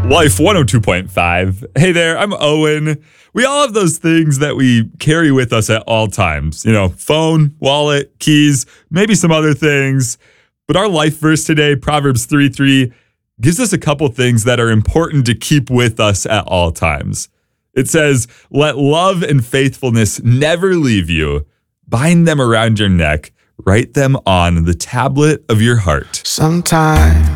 Life 102.5. Hey there, I'm Owen. We all have those things that we carry with us at all times. You know, phone, wallet, keys, maybe some other things. But our life verse today, Proverbs 3:3, gives us a couple things that are important to keep with us at all times. It says, "Let love and faithfulness never leave you. Bind them around your neck. Write them on the tablet of your heart." Sometimes